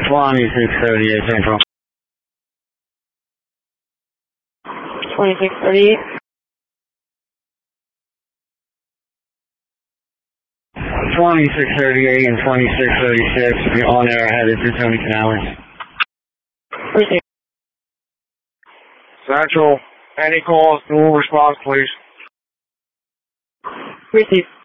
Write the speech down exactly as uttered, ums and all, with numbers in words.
twenty-six thirty-eight Central. twenty-six thirty-eight. twenty-six thirty-eight and twenty-six thirty-six. You're on air headed to Tony Canales. Receive. Central, any calls, dual response, please. Receive.